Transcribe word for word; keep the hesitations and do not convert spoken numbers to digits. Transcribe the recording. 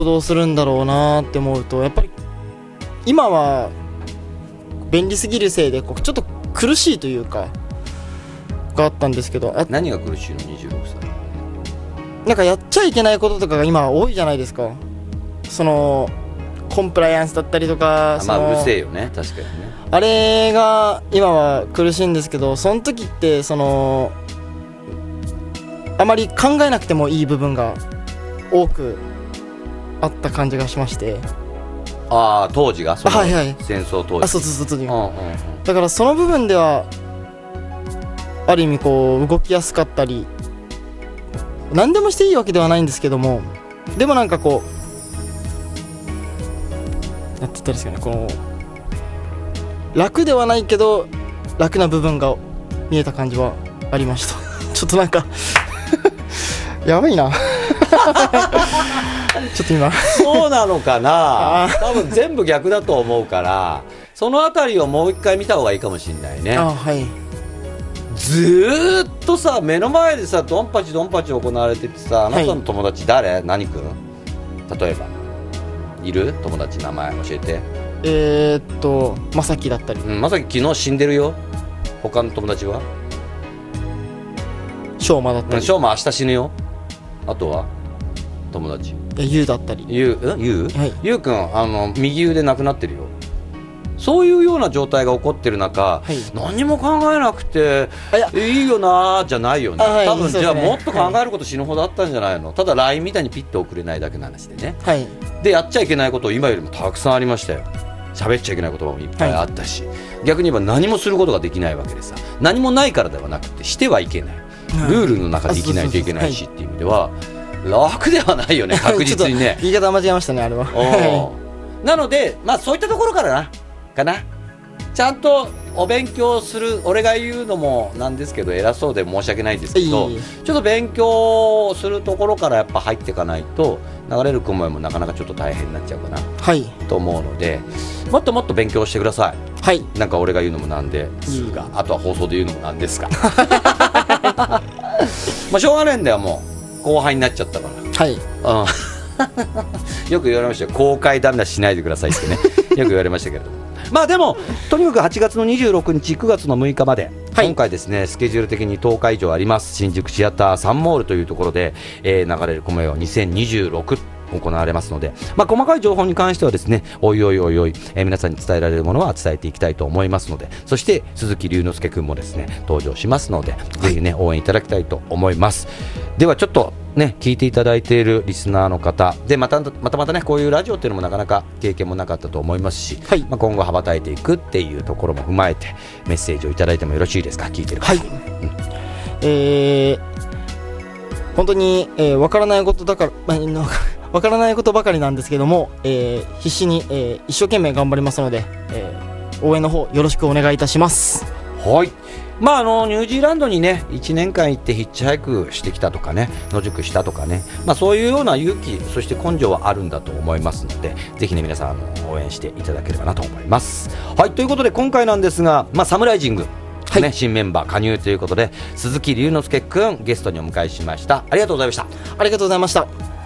どうするんだろうなって思うと、やっぱり今は便利すぎるせいでこうちょっと苦しいというかがあったんですけど、あ何が苦しいの？にじゅうろくさいなんかやっちゃいけないこととかが今多いじゃないですか。そのコンプライアンスだったりとか、 まあうるせえよね、確かにね。 あれが今は苦しいんですけど、その時ってそのあまり考えなくてもいい部分が多くあった感じがしまして。 ああ、当時がそのはいはい戦争当時。 あ、そうそうそうそう、 うんうんうん、 だからその部分ではある意味こう動きやすかったり、何でもしていいわけではないんですけども、でもなんかこうなんて言ったらいいですかね、この楽ではないけど楽な部分が見えた感じはありましたちょっとなんかやばいなちょっと今そうなのかな多分全部逆だと思うから、そのあたりをもう一回見た方がいいかもしれないね。 あ、はい、 ずーっとさ、目の前でさドンパチドンパチ行われててさ、あなたの友達誰、はい、何君例えばいる友達名前教えて。 えー、っとまさきだったり、 うん、まさき昨日死んでるよ。他の友達はしょうまだったり、 しょうま明日死ぬよ。あとは友達ゆうだったり、 ゆう、ゆう、 はい、 ゆうくんあの右腕なくなってるよ。そういうような状態が起こってる中、はい、何も考えなくていいよなじゃないよね。 はい、 多分じゃあ、ね、もっと考えることは死ぬほどあったんじゃないの、はい、ただ ライン みたいにピッと送れないだけの話でね、 はい、 でやっちゃいけないこと今よりもたくさんありましたよ。喋っちゃいけない言葉もいっぱいあったし、はい、逆に言えば何もすることができないわけでさ、何もないからではなくてしてはいけない、はい、ルールの中で生きないといけないしっていう意味では楽ではないよね、確実にね言い方間違えましたね、あれはなので、まあ、そういったところからなかな、ちゃんとお勉強する、俺が言うのもなんですけど偉そうで申し訳ないんですけど、いいちょっと勉強するところからやっぱ入っていかないと流れる雲もなかなかちょっと大変になっちゃうかな、はい、と思うので、もっともっと勉強してください。はい、なんか俺が言うのもなんですが、あとは放送で言うのもなんですがまあしょうがないんだよ、もう後輩になっちゃったから。はい、うんよく言われましたよ、公開ダメ出ししないでくださいってねよく言われましたけれども、まあでもとにかくはちがつのにじゅうろくにちくがつのむいかまで、はい、今回ですねスケジュール的にとおか以上あります。新宿シアターサンモールというところで、えー、流れるコメをにせんにじゅうろく行われますので、まあ、細かい情報に関してはですねおいおいおいおい、えー、皆さんに伝えられるものは伝えていきたいと思いますので、そして鈴木隆之介君もですね登場しますので、ぜひね応援いただきたいと思います。ではちょっとね、聞いていただいているリスナーの方でまたまたまたねこういうラジオっていうのもなかなか経験もなかったと思いますし、はい、まあ、今後羽ばたいていくっていうところも踏まえてメッセージをいただいてもよろしいですか、聞いてる方。はい、うん、 えー、本当に、えー、分からないことだから、まあ、分からないことばかりなんですけども、えー、必死に、えー、一生懸命頑張りますので、えー、応援の方よろしくお願いいたします。 はい、まあ、あのニュージーランドにねいちねんかん行ってヒッチハイクしてきたとかね、野宿したとかね、まあ、そういうような勇気そして根性はあるんだと思いますので、ぜひね皆さんあの応援していただければなと思います。はい、ということで今回なんですが、まあ、サムライジング、ね、はい、新メンバー加入ということで鈴木隆之介くんゲストにお迎えしました。ありがとうございました。 ありがとうございました。